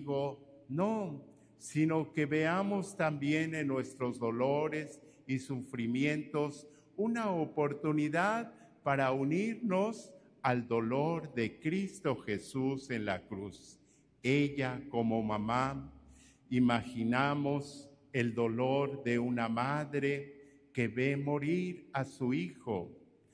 castigo, no, sino que veamos también en nuestros dolores y sufrimientos una oportunidad para unirnos al dolor de Cristo Jesús en la cruz. Ella, como mamá, imaginamos el dolor de una madre que ve morir a su hijo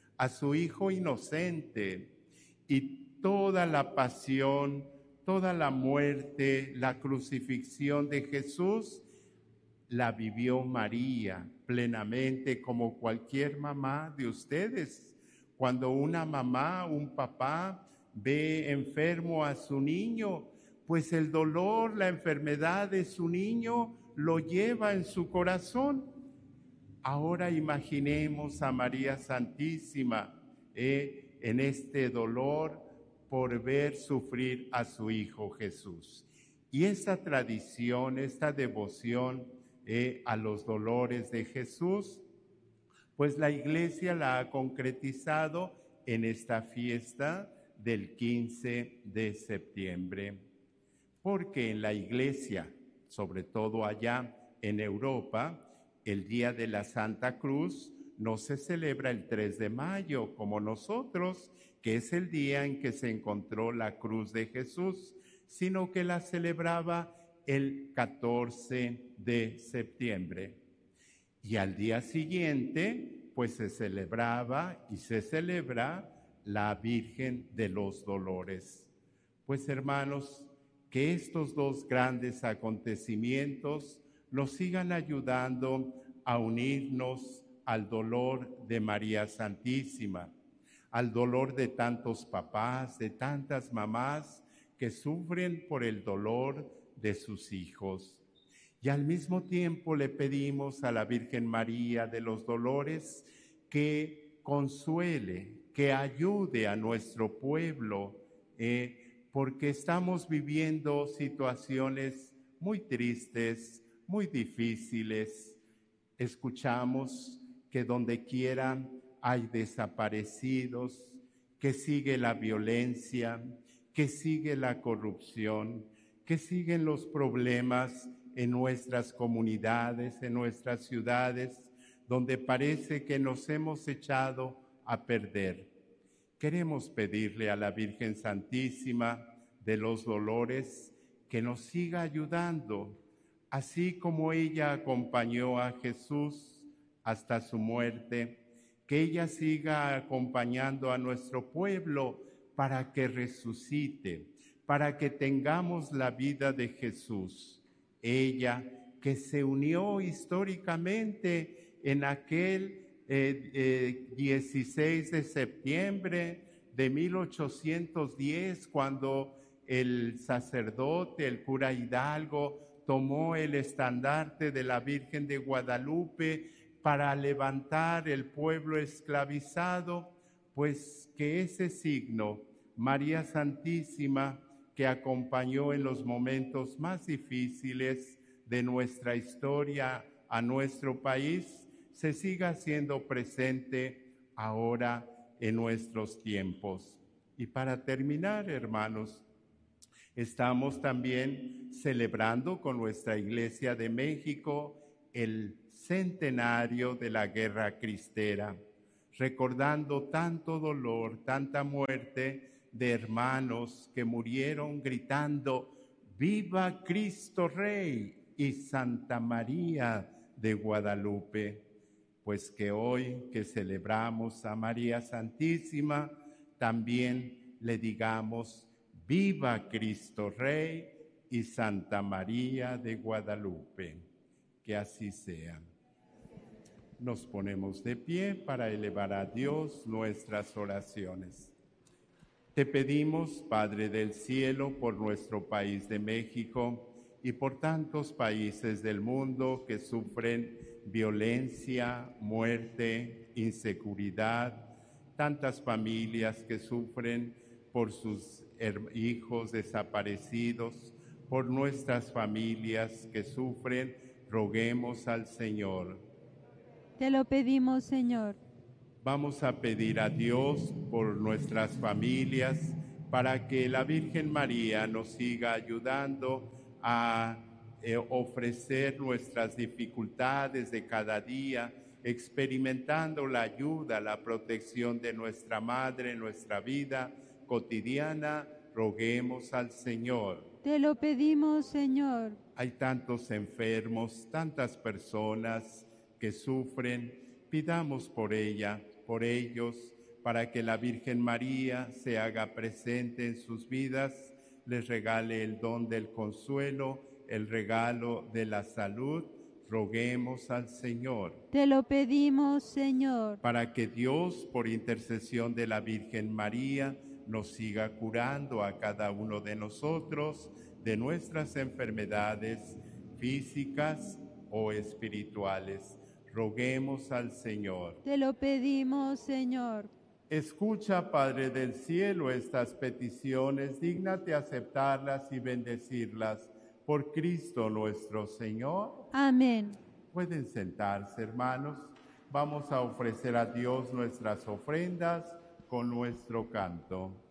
inocente, y toda la pasión, toda la muerte, la crucifixión de Jesús la vivió María plenamente, como cualquier mamá de ustedes. Cuando una mamá, un papá ve enfermo a su niño, pues el dolor, la enfermedad de su niño lo lleva en su corazón. Ahora imaginemos a María Santísima en este dolor por ver sufrir a su Hijo Jesús. Y esta tradición, esta devoción a los dolores de Jesús, pues la Iglesia la ha concretizado en esta fiesta del 15 de septiembre. Porque en la Iglesia, sobre todo allá en Europa, el Día de la Santa Cruz no se celebra el 3 de mayo como nosotros, que es el día en que se encontró la cruz de Jesús, sino que la celebraba el 14 de septiembre. Y al día siguiente, pues se celebraba y se celebra la Virgen de los Dolores. Pues hermanos, que estos dos grandes acontecimientos nos sigan ayudando a unirnos al dolor de María Santísima, al dolor de tantos papás, de tantas mamás que sufren por el dolor de sus hijos. Y al mismo tiempo le pedimos a la Virgen María de los Dolores que consuele, que ayude a nuestro pueblo, porque estamos viviendo situaciones muy tristes, muy difíciles. Escuchamos que donde quiera hay desaparecidos, que sigue la violencia, que sigue la corrupción, que siguen los problemas en nuestras comunidades, en nuestras ciudades, donde parece que nos hemos echado a perder. Queremos pedirle a la Virgen Santísima de los Dolores que nos siga ayudando, así como ella acompañó a Jesús hasta su muerte, que ella siga acompañando a nuestro pueblo para que resucite, para que tengamos la vida de Jesús. Ella que se unió históricamente en aquel 16 de septiembre de 1810, cuando el sacerdote, el cura Hidalgo, tomó el estandarte de la Virgen de Guadalupe para levantar el pueblo esclavizado, pues que ese signo, María Santísima, que acompañó en los momentos más difíciles de nuestra historia a nuestro país, se siga haciendo presente ahora en nuestros tiempos. Y para terminar, hermanos, estamos también celebrando con nuestra Iglesia de México el centenario de la Guerra Cristera, recordando tanto dolor, tanta muerte de hermanos que murieron gritando ¡Viva Cristo Rey y Santa María de Guadalupe! Pues que hoy que celebramos a María Santísima, también le digamos ¡Viva Cristo Rey y Santa María de Guadalupe! Que así sea. Nos ponemos de pie para elevar a Dios nuestras oraciones. Te pedimos, Padre del Cielo, por nuestro país de México y por tantos países del mundo que sufren violencia, muerte, inseguridad, tantas familias que sufren por sus hijos desaparecidos, por nuestras familias que sufren, roguemos al Señor. Te lo pedimos, Señor. Vamos a pedir a Dios por nuestras familias para que la Virgen María nos siga ayudando a ofrecer nuestras dificultades de cada día, experimentando la ayuda, la protección de nuestra Madre en nuestra vida cotidiana. Roguemos al Señor. Te lo pedimos, Señor. Hay tantos enfermos, tantas personas que sufren. Pidamos por ella, por ellos, para que la Virgen María se haga presente en sus vidas, les regale el don del consuelo, el regalo de la salud. Roguemos al Señor. Te lo pedimos, Señor. Para que Dios, por intercesión de la Virgen María, nos siga curando a cada uno de nosotros de nuestras enfermedades físicas o espirituales. Roguemos al Señor. Te lo pedimos, Señor. Escucha, Padre del cielo, estas peticiones, dígnate aceptarlas y bendecirlas. Por Cristo nuestro Señor. Amén. Pueden sentarse, hermanos. Vamos a ofrecer a Dios nuestras ofrendas con nuestro canto.